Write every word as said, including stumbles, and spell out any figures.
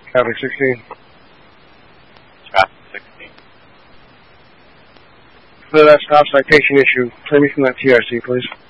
Traffic sixteen. Traffic sixteen. For that stop citation issue, play me from that T R C, please.